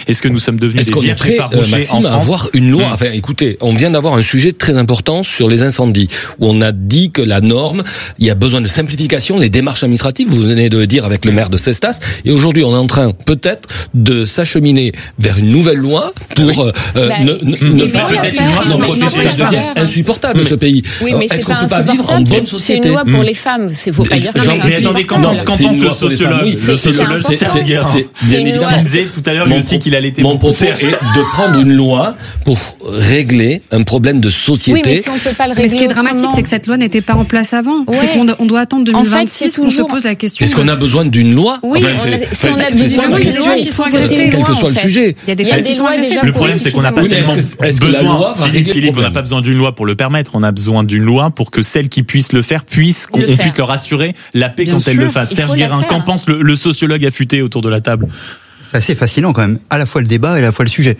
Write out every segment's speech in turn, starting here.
Est-ce que nous sommes devenus des vierges effarouchées Maxime, en France? avoir une loi. Enfin, écoutez, on vient d'avoir un sujet très important sur les incendies, où on a dit que la norme, il y a besoin de simplification, les démarches administratives, vous venez de le dire avec le maire de Cestas, et aujourd'hui on est en train peut-être de s'acheminer vers une nouvelle loi pour ne pas peut-être une loi pour protéger. Ça devient insupportable ce pays. Oui, mais est-ce c'est qu'on pas peut pas vivre en bonne société? C'est une loi pour les femmes. Faut pas dire que c'est mais attendez, qu'en pense le sociologue? Le sociologue, c'est bien évidemment. Il disait tout à l'heure lui aussi qu'il allait être mon propos est de prendre une loi pour régler un problème de société. Oui, mais si on peut pas le régler. Mais ce qui est dramatique, c'est que cette loi n'était pas en place avant. Ouais. C'est qu'on doit attendre 2026 qu'on se pose la question. Est-ce qu'on a besoin d'une loi? Oui, si on a besoin de lois qui sont agressées, quel que soit le sujet. Il y a des femmes qui sont agressées. Le problème, c'est qu'on n'a pas tellement besoin. Philippe, on n'a pas besoin d'une loi pour le permettre. On a besoin d'une loi pour que celles qui puissent le faire qu'on puisse leur assurer la paix quand elles le fassent. Serge Guérin, qu'en pense le sociologue affûté autour de la table? C'est assez fascinant quand même, à la fois le débat et à la fois le sujet.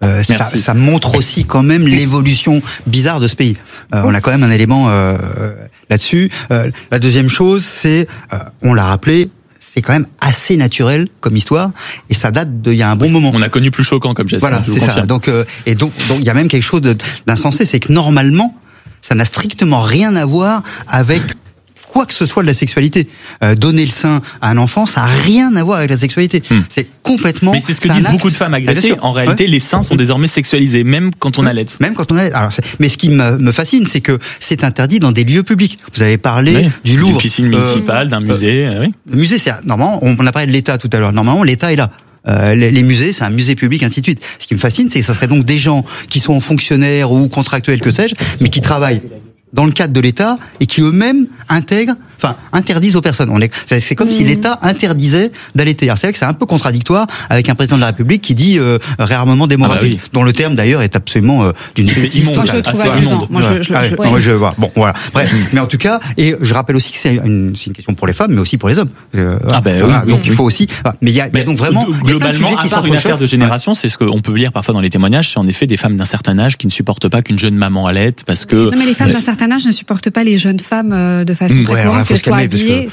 Ça montre aussi quand même l'évolution bizarre de ce pays. On a quand même un élément là-dessus. La deuxième chose, c'est, on l'a rappelé, c'est quand même assez naturel comme histoire, et ça date d'il y a un bon moment. On a connu plus choquant comme geste. Voilà, c'est ça. Donc il y a même quelque chose d'insensé, c'est que normalement, ça n'a strictement rien à voir avec quoi que ce soit de la sexualité. Donner le sein à un enfant, ça n'a rien à voir avec la sexualité. C'est complètement... Mais c'est ce que disent beaucoup de femmes agressées. En réalité, les seins sont désormais sexualisés, même quand on allait. Même quand on allait. Alors, mais ce qui me fascine, c'est que c'est interdit dans des lieux publics. Vous avez parlé du Louvre. D'une piscine municipale, d'un musée. Le musée, c'est normalement, on a parlé de l'État tout à l'heure. Normalement, l'État est là. Les musées, c'est un musée public, ainsi de suite. Ce qui me fascine, c'est que ça serait donc des gens qui sont fonctionnaires ou contractuels, que sais-je, mais qui travaillent dans le cadre de l'État et qui eux-mêmes interdisent aux personnes. C'est comme si l'État interdisait d'allaiter. Alors c'est vrai que c'est un peu contradictoire avec un président de la République qui dit réarmement démographique, dont le terme d'ailleurs est absolument d'une immonde. Moi je le trouve amusant. Moi je vois. Bon voilà. Bref, mais en tout cas, et je rappelle aussi que c'est une question pour les femmes, mais aussi pour les hommes. Donc il faut aussi. Mais il y a donc vraiment globalement, à part une affaire de génération, c'est ce qu'on peut lire parfois dans les témoignages, c'est en effet des femmes d'un certain âge qui ne supportent pas qu'une jeune maman allaite parce que. Non mais les femmes d'un certain âge ne supportent pas les jeunes femmes de façon très courante. Soit habillée.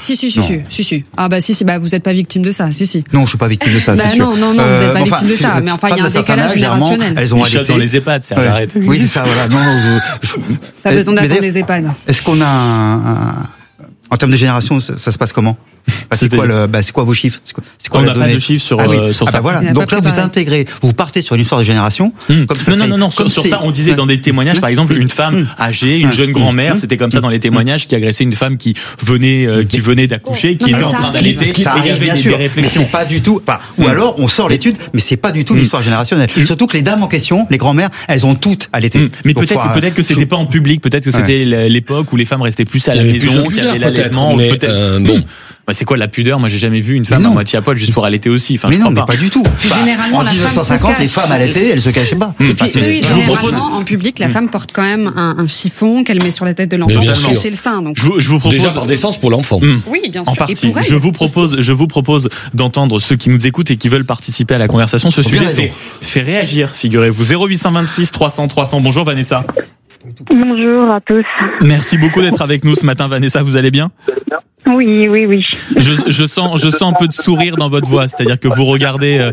Si. Ah bah si, bah vous n'êtes pas victime de ça, si. Non, je suis pas victime de ça, c'est sûr. Non, vous n'êtes pas victime de ça. Mais enfin, il y a un décalage générationnel. Elles ont allaité dans les EHPAD, c'est arrête. Oui, c'est ça, voilà. Non, pas besoin d'attendre des EHPAD. Est-ce qu'on a en termes de génération, ça se passe comment? C'est quoi vos chiffres? C'est quoi on n'a pas de chiffres sur ça. Voilà. Donc là, vous intégrez, vous partez sur une histoire de génération. Comme ça. Non. Sur ça, on disait dans des témoignages, par exemple, une femme âgée, une jeune grand-mère, c'était comme ça dans les témoignages, qui agressait une femme qui venait d'accoucher, qui était en train d'allaiter. Il y avait des réflexions. C'est pas du tout. Ou alors, on sort l'étude, mais c'est pas du tout l'histoire générationnelle. Surtout que les dames en question, les grand-mères, elles ont toutes allaité. Mais peut-être que c'était pas en public, peut-être que c'était l'époque où les femmes restaient plus à la maison, qu'il y avait l'allaitement, peut-être. Bon. C'est quoi la pudeur? Moi, j'ai jamais vu une femme à moitié à poil juste pour allaiter aussi. Enfin, mais non, mais pas du tout. Généralement, en 1950, les femmes allaitaient, elles se cachaient pas. Généralement, en public, la femme porte quand même un chiffon qu'elle met sur la tête de l'enfant pour cacher le sein. Donc, je vous propose déjà par décence pour l'enfant. Oui, bien sûr. En partie. Je vous propose d'entendre ceux qui nous écoutent et qui veulent participer à la conversation. Ce sujet fait réagir, figurez-vous. 0826 300 300. Bonjour Vanessa. Bonjour à tous. Merci beaucoup d'être avec nous ce matin, Vanessa. Vous allez bien? Oui. Je sens un peu de sourire dans votre voix, c'est-à-dire que vous regardez.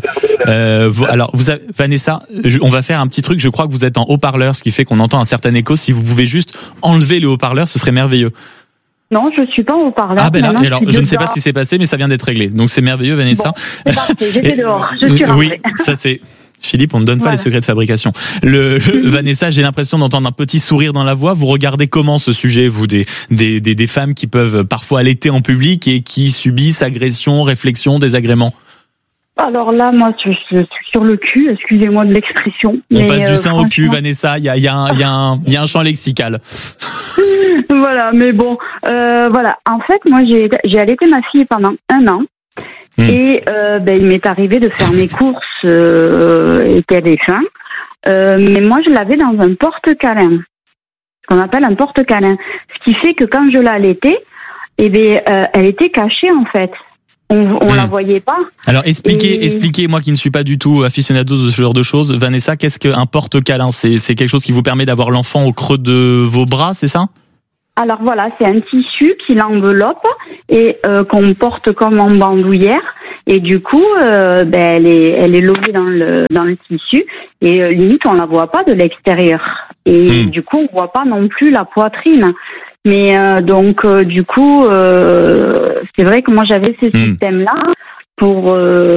Vanessa, on va faire un petit truc. Je crois que vous êtes en haut-parleur, ce qui fait qu'on entend un certain écho. Si vous pouvez juste enlever le haut-parleur, ce serait merveilleux. Non, je suis pas en haut-parleur. Ah ben là, alors je ne sais pas ce qui s'est passé, mais ça vient d'être réglé. Donc c'est merveilleux, Vanessa. Bon, c'est parfait. J'étais dehors. Je suis rentrée. Oui, ça c'est. Philippe, on ne donne pas les secrets de fabrication. Vanessa, j'ai l'impression d'entendre un petit sourire dans la voix. Vous regardez comment ce sujet, vous, des femmes qui peuvent parfois allaiter en public et qui subissent agressions, réflexions, désagréments? Alors là, moi, je suis sur le cul, excusez-moi de l'expression. On passe du sein au cul, Vanessa, il y a un champ lexical. Voilà, mais bon, voilà. En fait, moi, j'ai allaité ma fille pendant 1 an. Et il m'est arrivé de faire mes courses et qu'elle ait faim. Mais moi, je l'avais dans un porte-câlin, ce qu'on appelle un porte-câlin. Ce qui fait que quand je l'ai allaitée, elle était cachée en fait. On la voyait pas. Alors expliquez, moi qui ne suis pas du tout aficionado de ce genre de choses, Vanessa, qu'est-ce qu'un porte-câlin? C'est quelque chose qui vous permet d'avoir l'enfant au creux de vos bras, c'est ça? Alors voilà, c'est un tissu qui l'enveloppe et qu'on porte comme en bandoulière. Et du coup, elle est logée dans le tissu et limite on la voit pas de l'extérieur. Et du coup, on voit pas non plus la poitrine. Mais du coup, c'est vrai que moi j'avais ce système-là pour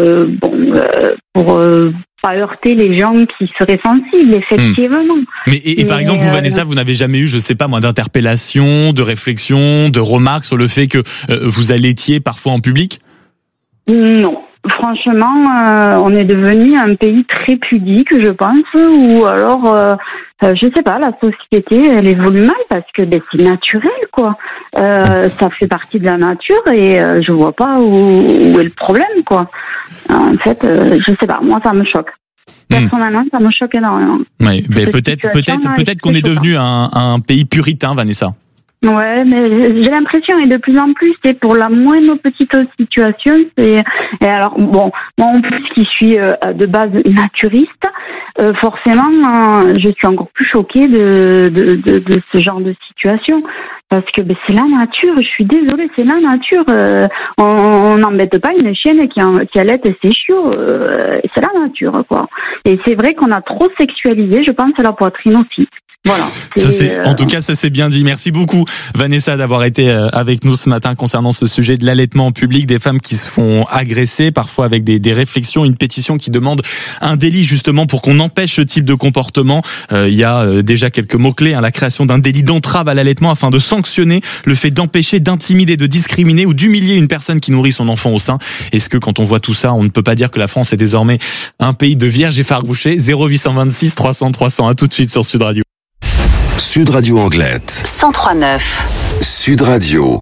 pas heurter les gens qui seraient sensibles, effectivement. Mais par exemple, vous, Vanessa, vous n'avez jamais eu, je sais pas moi, d'interpellation, de réflexion, de remarques sur le fait que vous allaitiez parfois en public? Non. Franchement, on est devenu un pays très pudique, je pense, ou alors, je sais pas, la société, elle évolue mal parce que c'est naturel, quoi. Ça fait partie de la nature et je vois pas où est le problème, quoi. En fait, je sais pas, moi ça me choque. Personnellement, ça me choque énormément. Oui, mais peut-être qu'on est devenu un pays puritain, Vanessa. Ouais, mais j'ai l'impression, et de plus en plus, c'est pour la moindre petite situation, et alors, bon, moi en plus qui suis de base naturiste, forcément, je suis encore plus choquée de ce genre de situation, parce que c'est la nature, je suis désolée, c'est la nature, on n'embête pas une chienne qui allait ses chiots, c'est la nature, quoi. Et c'est vrai qu'on a trop sexualisé, je pense, la poitrine aussi. Voilà. En tout cas, ça c'est bien dit. Merci beaucoup, Vanessa, d'avoir été avec nous ce matin concernant ce sujet de l'allaitement en public, des femmes qui se font agresser, parfois avec des réflexions, une pétition qui demande un délit justement pour qu'on empêche ce type de comportement. Il y a déjà quelques mots-clés, la création d'un délit d'entrave à l'allaitement afin de sanctionner le fait d'empêcher, d'intimider, de discriminer ou d'humilier une personne qui nourrit son enfant au sein. Est-ce que quand on voit tout ça, on ne peut pas dire que la France est désormais un pays de vierges effarouchées? 0826 300 300, à tout de suite sur Sud Radio. Sud Radio Anglette 103.9 Sud Radio.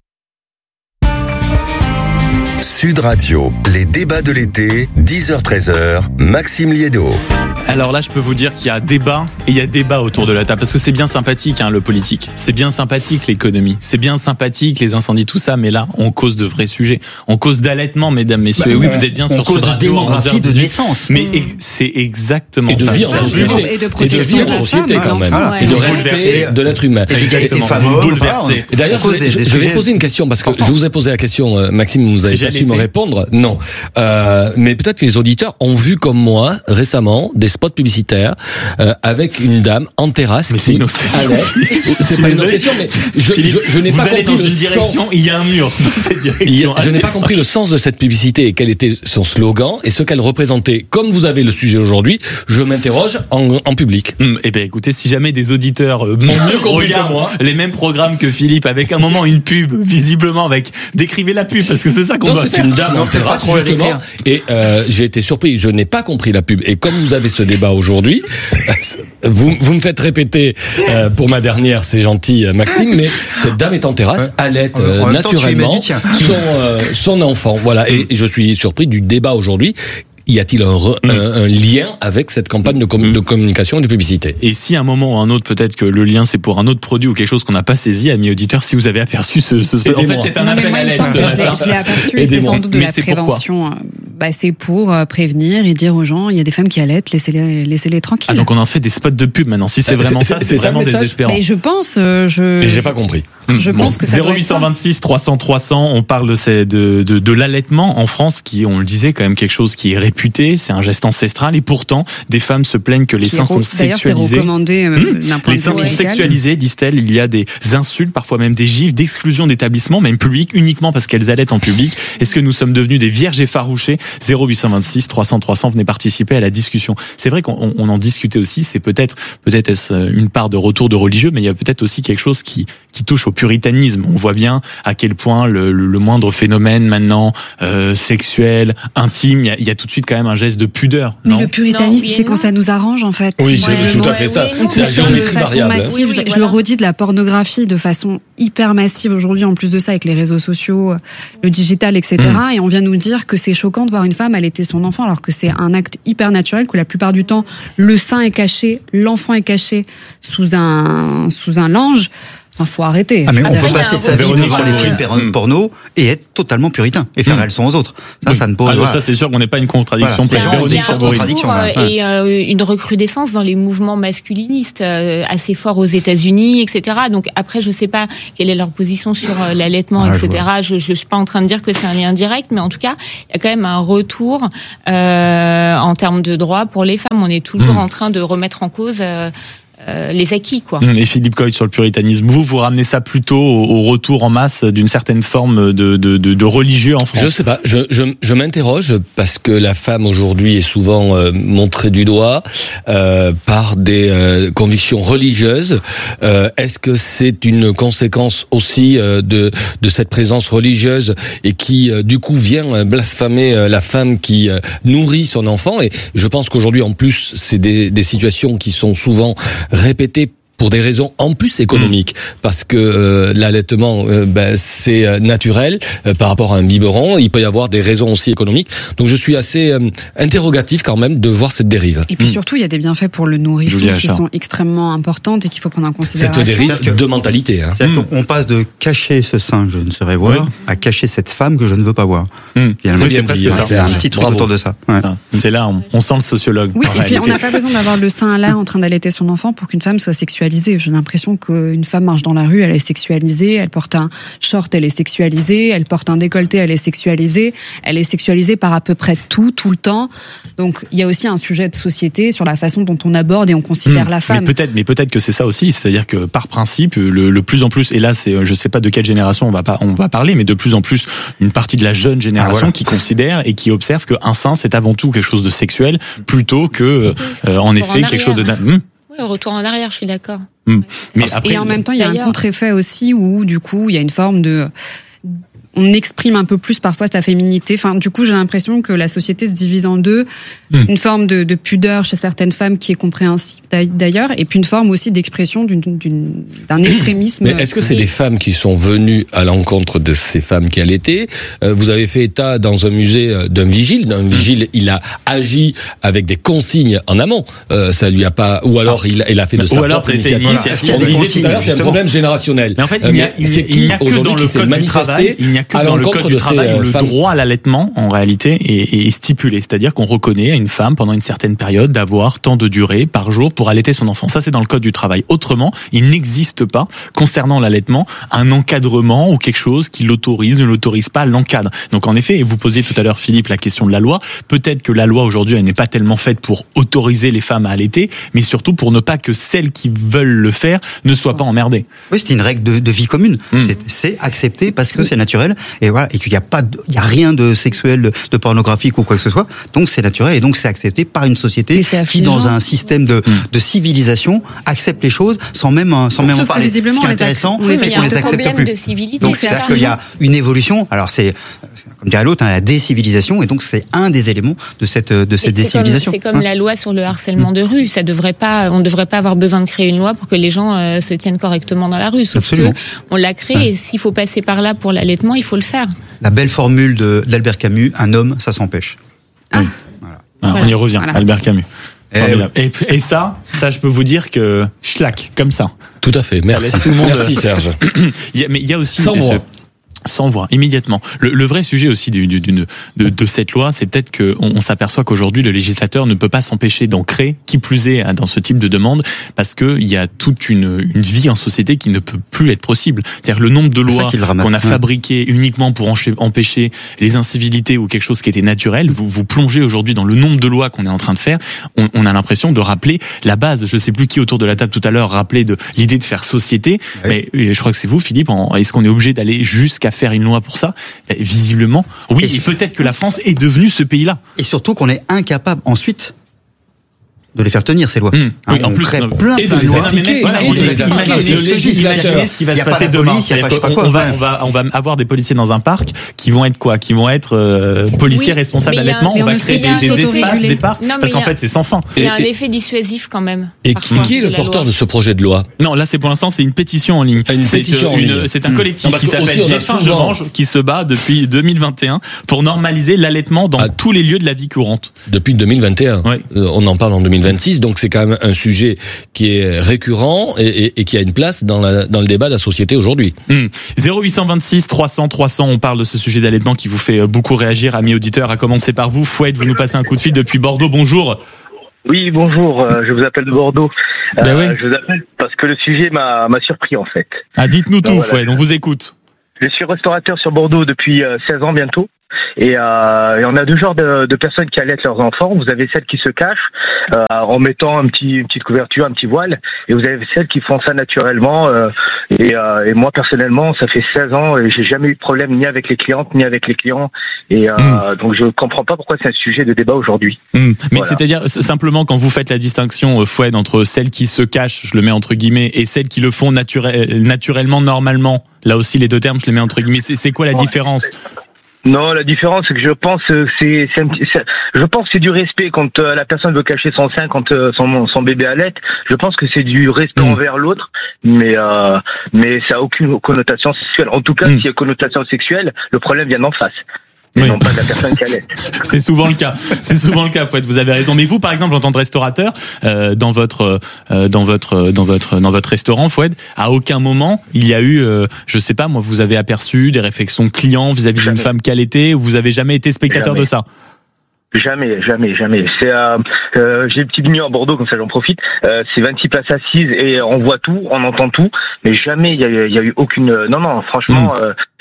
Sud Radio, les débats de l'été, 10h-13h, Maxime Liédo. Alors là, je peux vous dire qu'il y a débat et il y a débat autour de la table parce que c'est bien sympathique, le politique. C'est bien sympathique l'économie. C'est bien sympathique les incendies, tout ça. Mais là, on cause de vrais sujets. On cause d'allaitement, mesdames, messieurs. Et oui, vous êtes bien sur Sud Radio. On cause de démographie, de naissance. Mais c'est exactement ça. Et de vie en société. Et de protection de la société femme, quand même. ouais. Et de respect de l'être humain. Et l'égalité bouleversée. Et d'ailleurs, je vais poser une question parce que je vous ai posé la question, Maxime, vous n'avez pas su me répondre. Non. Mais peut-être que les auditeurs ont vu comme moi récemment des spots publicitaires avec une dame en terrasse. Mais c'est une obsession. C'est pas une obsession, mais je n'ai pas compris le sens. Il y a un mur dans cette direction. Je n'ai pas compris le sens de cette publicité et quel était son slogan et ce qu'elle représentait. Comme vous avez le sujet aujourd'hui, je m'interroge en public. Eh ben, écoutez, si jamais des auditeurs regardent les mêmes programmes que Philippe avec un moment une pub, visiblement avec décrivez la pub parce que c'est ça qu'on doit faire. C'est une dame en terrasse justement. Et j'ai été surpris. Je n'ai pas compris la pub. Et comme vous avez ce débat aujourd'hui, vous me faites répéter pour ma dernière, c'est gentil, Maxime, mais cette dame est en terrasse, allaite naturellement son enfant. Voilà. Et je suis surpris du débat aujourd'hui. Y a-t-il un lien avec cette campagne de communication et de publicité? Et si à un moment ou un autre, peut-être que le lien c'est pour un autre produit ou quelque chose qu'on n'a pas saisi, amis auditeurs, si vous avez aperçu ce en fait, c'est un appel à l'aide ce matin. Je l'ai aperçu et c'est sans doute de la prévention. C'est pour prévenir et dire aux gens, il y a des femmes qui allaitent, laissez-les tranquilles. Ah, donc on en fait des spots de pub maintenant. Si c'est vraiment ça, c'est vraiment désespérant. Mais je pense, Mais j'ai pas compris. Je pense que ça 0826 300 300, on parle de l'allaitement en France qui, on le disait, quand même quelque chose qui est réputé, c'est un geste ancestral et pourtant des femmes se plaignent que les seins sont sexualisés. D'ailleurs, c'est recommandé d'un point de vue Les seins sont médical. sexualisés, disent-elles, il y a des insultes, parfois même des gifs, d'exclusion d'établissements, même publics, uniquement parce qu'elles allaitent en public. Est-ce que nous sommes devenus des vierges effarouchées? 0826 300 300, venez participer à la discussion. C'est vrai qu'on en discutait aussi, c'est peut-être est-ce une part de retour de religieux, mais il y a peut-être aussi quelque chose qui touche au puritanisme. On voit bien à quel point le moindre phénomène maintenant sexuel, intime, il y a tout de suite quand même un geste de pudeur. Mais le puritanisme, c'est quand ça nous arrange en fait. Oui, c'est tout à fait ça. C'est la géométrie variable. Massive, je le redis, de la pornographie de façon hyper massive aujourd'hui, en plus de ça avec les réseaux sociaux, le digital, etc. Et on vient nous dire que c'est choquant de voir une femme allaiter son enfant alors que c'est un acte hyper naturel, que la plupart du temps le sein est caché, l'enfant est caché sous un linge. faut arrêter. Ah mais on Ah, peut passer sa vie devant les films porno et être totalement puritain et faire la leçon aux autres. Ça ne pose pas. Ça c'est sûr qu'on n'est pas une contradiction. Il y a une recrudescence dans les mouvements masculinistes assez fort aux États-Unis, etc. Donc après, je sais pas quelle est leur position sur l'allaitement, etc. Je suis pas en train de dire que c'est un lien direct, mais en tout cas, il y a quand même un retour en termes de droits pour les femmes. On est toujours en train de remettre en cause les acquis, quoi. Et Philippe Coy, sur le puritanisme, vous ramenez ça plutôt au retour en masse d'une certaine forme de religieux en France? Je sais pas, je m'interroge parce que la femme aujourd'hui est souvent montrée du doigt par des convictions religieuses. Est-ce que c'est une conséquence aussi de cette présence religieuse et qui du coup vient blasphémer la femme qui nourrit son enfant? Et je pense qu'aujourd'hui en plus c'est des situations qui sont souvent répétées pour des raisons en plus économiques, parce que l'allaitement c'est naturel par rapport à un biberon, il peut y avoir des raisons aussi économiques. Donc je suis assez interrogatif quand même de voir cette dérive. Et puis surtout, il y a des bienfaits pour le nourrisson qui sont extrêmement importantes et qu'il faut prendre en considération. Cette dérive de mentalité. On passe de cacher ce sein que je ne saurais voir à cacher cette femme que je ne veux pas voir. C'est un petit truc autour de ça. Ouais. C'est là, on sent le sociologue. Oui, et puis on n'a pas besoin d'avoir le sein là en train d'allaiter son enfant pour qu'une femme soit sexualisée. J'ai l'impression qu'une femme marche dans la rue, elle est sexualisée, elle porte un short, elle est sexualisée, elle porte un décolleté, elle est sexualisée par à peu près tout le temps. Donc il y a aussi un sujet de société sur la façon dont on aborde et on considère la femme. Mais peut-être que c'est ça aussi, c'est-à-dire que par principe, le plus en plus, et là c'est, je sais pas de quelle génération on va parler, mais de plus en plus une partie de la jeune génération qui considère et qui observe qu'un sein c'est avant tout quelque chose de sexuel plutôt que en effet quelque chose de Oui, retour en arrière, je suis d'accord. Mais après, et en même temps, il y a un contre-effet aussi où, du coup, il y a une forme de... On exprime un peu plus parfois sa féminité. Enfin, du coup, j'ai l'impression que la société se divise en deux. Une forme de pudeur chez certaines femmes qui est compréhensible d'ailleurs, et puis une forme aussi d'expression d'un extrémisme. Mais est-ce que c'est les femmes qui sont venues à l'encontre de ces femmes qui allaitaient? Vous avez fait état dans un musée d'un vigile. Un vigile, il a agi avec des consignes en amont. Ça lui a pas, ou alors il a fait de sa propre initiative. On disait tout à l'heure, c'est un problème générationnel. Mais en fait, il n'y a que dans le code du travail. Que dans le code du travail, le droit à l'allaitement, en réalité, est stipulé. C'est-à-dire qu'on reconnaît à une femme, pendant une certaine période, d'avoir tant de durée par jour pour allaiter son enfant. Ça, c'est dans le code du travail. Autrement, il n'existe pas, concernant l'allaitement, un encadrement ou quelque chose qui l'autorise, ne l'autorise pas, l'encadre. Donc, en effet, et vous posiez tout à l'heure, Philippe, la question de la loi. Peut-être que la loi, aujourd'hui, elle n'est pas tellement faite pour autoriser les femmes à allaiter, mais surtout pour ne pas que celles qui veulent le faire ne soient pas emmerdées. Oui, c'est une règle de vie commune. C'est accepté parce que c'est naturel. Et voilà, et qu'il n'y a rien de sexuel, de pornographique ou quoi que ce soit. Donc c'est naturel et donc c'est accepté par une société qui, dans un système de civilisation, accepte les choses sans même en parler. Ce qui est intéressant, c'est qu'on les accepte plus. Donc c'est-à-dire qu'il y a une évolution. Alors c'est, comme dirait l'autre, la décivilisation, et donc c'est un des éléments de cette décivilisation. C'est comme la loi sur le harcèlement de rue. On ne devrait pas avoir besoin de créer une loi pour que les gens se tiennent correctement dans la rue. Sauf que on l'a créé et s'il faut passer par là pour l'allaitement, il faut le faire. La belle formule d'Albert Camus, un homme, ça s'empêche. Voilà. On y revient, Albert Camus. Et ça, je peux vous dire que schlac, comme ça. Tout à fait, merci. Tout le monde. Merci Serge. Mais il y a aussi sans voix, immédiatement. Le vrai sujet aussi de cette loi, c'est peut-être qu'on s'aperçoit qu'aujourd'hui le législateur ne peut pas s'empêcher d'en créer, qui plus est dans ce type de demande, parce que il y a toute une vie en société qui ne peut plus être possible. C'est-à-dire le nombre de lois qu'on a fabriquées uniquement pour empêcher les incivilités ou quelque chose qui était naturel. Vous plongez aujourd'hui dans le nombre de lois qu'on est en train de faire. On a l'impression de rappeler la base. Je sais plus qui autour de la table tout à l'heure rappelait de l'idée de faire société. Oui. Mais je crois que c'est vous, Philippe. Est-ce qu'on est obligé d'aller jusqu'à faire une loi pour ça? Visiblement, oui. Et peut-être que la France est devenue ce pays-là. Et surtout qu'on est incapable ensuite de les faire tenir, ces lois. Oui, en plus, crée plein de lois. Imaginez ce qui va se passer demain. On va avoir des policiers dans un parc qui vont être quoi? Qui vont être policiers responsables d'allaitement. On va créer des espaces, des parcs, parce qu'en fait, c'est sans fin. Il y a un effet dissuasif quand même. Et qui est le porteur de ce projet de loi? Non, là, c'est pour l'instant, c'est une pétition en ligne. C'est un collectif qui s'appelle J'ai faim, je mange, qui se bat depuis 2021 pour normaliser l'allaitement dans tous les lieux de la vie courante. Depuis 2021. On en parle en 2021. 2026. Donc c'est quand même un sujet qui est récurrent et qui a une place dans le débat de la société aujourd'hui. 0826 300 300, on parle de ce sujet d'allaitement qui vous fait beaucoup réagir, amis auditeurs, à commencer par vous. Fouad, vous nous passez un coup de fil depuis Bordeaux, bonjour. Oui, bonjour, je vous appelle de Bordeaux. Oui. Je vous appelle parce que le sujet m'a surpris en fait. Ah, dites-nous tout, voilà. Fouad, on vous écoute. Je suis restaurateur sur Bordeaux depuis 16 ans bientôt. Et on a deux genres de personnes qui allaitent leurs enfants. Vous avez celles qui se cachent en mettant une petite couverture, un petit voile, et vous avez celles qui font ça naturellement. Et moi personnellement, ça fait 16 ans et j'ai jamais eu de problème ni avec les clientes ni avec les clients. Et donc je comprends pas pourquoi c'est un sujet de débat aujourd'hui. Mais voilà. C'est-à-dire simplement quand vous faites la distinction, Fouad, entre celles qui se cachent, je le mets entre guillemets, et celles qui le font naturellement, normalement. Là aussi, les deux termes, je les mets entre guillemets. C'est quoi la différence? Non, la différence, c'est que je pense c'est du respect quand la personne veut cacher son sein quand son bébé allait. Je pense que c'est du respect envers l'autre, mais ça a aucune connotation sexuelle. En tout cas, s'il y a connotation sexuelle, le problème vient d'en face. Et non pas de la personne qui allait. C'est souvent le cas. Fouad, vous avez raison. Mais vous, par exemple, en tant que restaurateur, dans votre restaurant, Fouad, à aucun moment il y a eu, je sais pas, moi, vous avez aperçu des réflexions de clients vis-à-vis d'une femme qui allaitait, ou vous avez jamais été spectateur de ça? Jamais. C'est j'ai le petit vignon à Bordeaux, comme ça j'en profite. C'est 26 places assises et on voit tout, on entend tout, mais jamais il y a eu aucune. Non, franchement.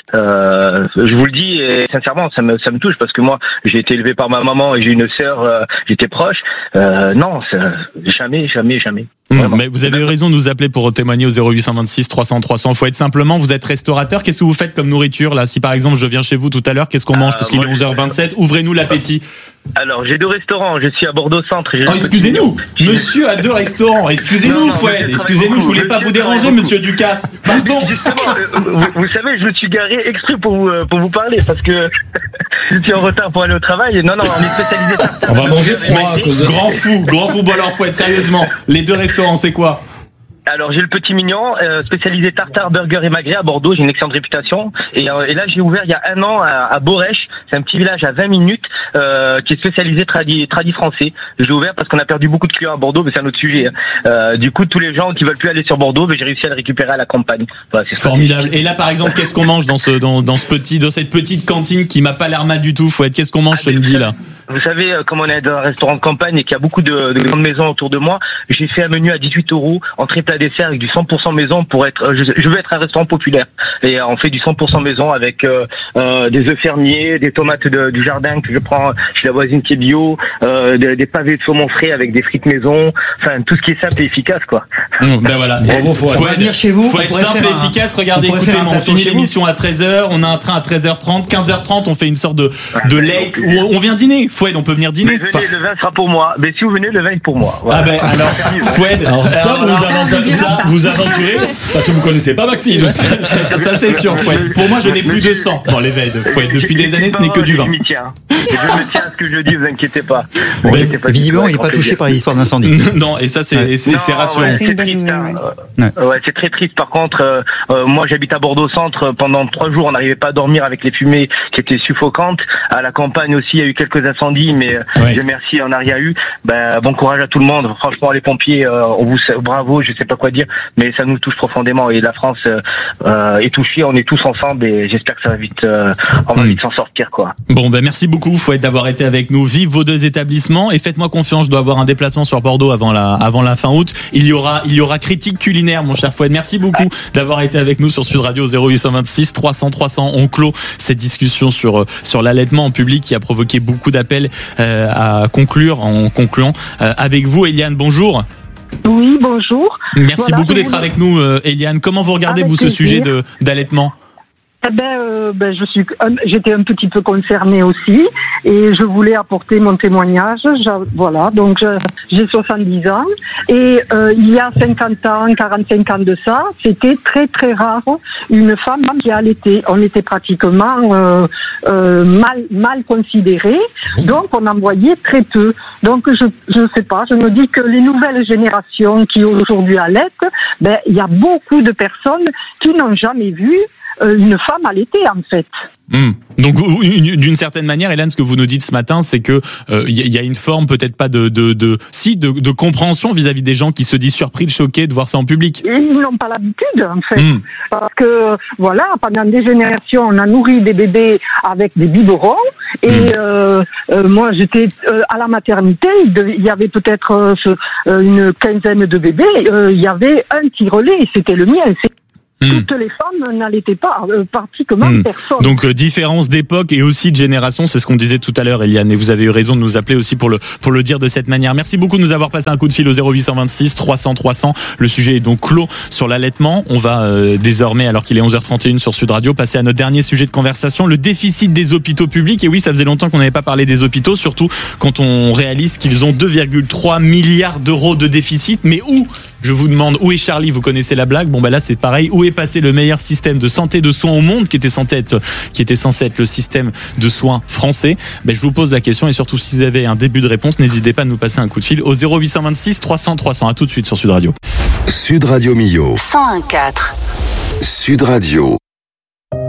Je vous le dis et sincèrement, ça me touche parce que moi, j'ai été élevé par ma maman et j'ai une sœur, j'étais proche. Non, jamais. Mais vous avez eu raison de nous appeler pour témoigner au 0826 300 300. Faut être simplement, vous êtes restaurateur. Qu'est-ce que vous faites comme nourriture là? Si par exemple je viens chez vous tout à l'heure, qu'est-ce qu'on mange? Parce qu'il est 11h27. Ouvrez-nous l'appétit. Alors j'ai deux restaurants. Je suis à Bordeaux Centre. Oh, excusez-nous, monsieur a deux restaurants. Excusez-nous, Fouad. Excusez-nous, je voulais pas vous déranger, monsieur Ducasse. Pardon. Vous savez, je me suis garé exprès pour vous parler parce que je suis en retard pour aller au travail. Non, on est spécialisé tartare. On va manger froid. Grand fou. Bon alors, Fouad, sérieusement, les deux restaurants, c'est quoi? Alors j'ai le Petit Mignon, spécialisé tartare, burger et magret à Bordeaux, j'ai une excellente réputation. Et là j'ai ouvert il y a un an à Borèche, c'est un petit village à 20 minutes qui est spécialisé tradi français. Je l'ai ouvert parce qu'on a perdu beaucoup de clients à Bordeaux, mais c'est un autre sujet. Du coup tous les gens qui veulent plus aller sur Bordeaux, j'ai réussi à le récupérer à la campagne. Voilà, c'est formidable. Et là par exemple, qu'est-ce qu'on mange dans cette petite cantine qui m'a pas l'air mal du tout, Fouad? Qu'est-ce qu'on mange ce midi là? Vous savez, comme on est dans un restaurant de campagne et qu'il y a beaucoup de grandes maisons autour de moi, j'ai fait un menu à 18 €, entrée plat dessert avec du 100% maison pour être, je veux être un restaurant populaire. Et on fait du 100% maison avec des œufs fermiers, des tomates du jardin que je prends chez la voisine qui est bio, des pavés de saumon frais avec des frites maison, enfin tout ce qui est simple et efficace quoi. Ben voilà. Faut venir chez vous. Faut être simple et efficace. Regardez, écoutez, on finit l'émission à 13h, on a un train à 13h30, 15h30, on fait une sorte de late où on vient dîner. Fouad, on peut venir dîner. Mais venez, le vin sera pour moi. Mais si vous venez, le vin est pour moi. Voilà. Ah ben alors, Fouad, vous aventurez parce que vous connaissez pas Maxime. Ça c'est sûr, Fouad. Pour moi, je n'ai plus de sang dans les veines, Fouad. Depuis des années, ce n'est que du vin. Je me tiens à ce que je dis, vous inquiétez pas. Bon, visiblement, il n'est pas touché par les histoires d'incendie. Non, et ça c'est rassurant. C'est une bonne nouvelle. Ouais, c'est très triste. Par contre, moi j'habite à Bordeaux Centre. Pendant 3 jours, on n'arrivait pas à dormir avec les fumées qui étaient suffocantes. À la campagne aussi, il y a eu quelques incendies, mais Dieu merci, on n'a rien eu. Bon courage à tout le monde. Franchement, les pompiers, bravo, je sais pas quoi dire, mais ça nous touche profondément. Et la France est touchée. On est tous ensemble et j'espère que ça va vite. On va vite s'en sortir, quoi. Bon, merci beaucoup, Fouad, d'avoir été avec nous. Vive vos deux établissements et faites-moi confiance. Je dois avoir un déplacement sur Bordeaux avant la fin août. Il y aura critique culinaire, mon cher Fouad. Merci beaucoup d'avoir été avec nous sur Sud Radio 0826 300 300. On clôt cette discussion sur l'allaitement en public qui a provoqué beaucoup d'appels à conclure en concluant avec vous. Eliane, bonjour. Oui, bonjour. Merci beaucoup d'être avec nous, Eliane. Comment vous regardez, vous, ce sujet d'allaitement? J'étais un petit peu concernée aussi et je voulais apporter mon témoignage. Voilà, donc j'ai 70 ans et il y a 50 ans, 45 ans de ça, c'était très très rare une femme qui allaitait. On était pratiquement mal considérés, donc on en voyait très peu. Donc je sais pas, je me dis que les nouvelles générations qui aujourd'hui allaitent, il y a beaucoup de personnes qui n'ont jamais vu une femme allaitée en fait. Donc, d'une certaine manière, Hélène, ce que vous nous dites ce matin, c'est que y a une forme peut-être pas de compréhension vis-à-vis des gens qui se disent surpris, choqués de voir ça en public. Ils n'ont pas l'habitude, en fait, parce que voilà, pendant des générations, on a nourri des bébés avec des biberons, et moi, j'étais à la maternité, il y avait peut-être une quinzaine de bébés, il y avait un tire-lait, c'était le mien. Toutes les femmes n'allaitaient pas, pratiquement personne. Donc différence d'époque et aussi de génération, c'est ce qu'on disait tout à l'heure, Eliane, et vous avez eu raison de nous appeler aussi pour le dire de cette manière. Merci beaucoup de nous avoir passé un coup de fil au 0826 300 300. Le sujet est donc clos sur l'allaitement. On va désormais, alors qu'il est 11h31 sur Sud Radio, passer à notre dernier sujet de conversation, le déficit des hôpitaux publics. Et oui, ça faisait longtemps qu'on n'avait pas parlé des hôpitaux, surtout quand on réalise qu'ils ont 2,3 milliards d'euros de déficit. Mais où, je vous demande, où est Charlie? Vous connaissez la blague? Bon, là, c'est pareil. Où est passé le meilleur système de santé de soins au monde, qui était censé être le système de soins français? Je vous pose la question, et surtout si vous avez un début de réponse, n'hésitez pas à nous passer un coup de fil au 0826 300 300. À tout de suite sur Sud Radio. Sud Radio Millau. 101.4. Sud Radio.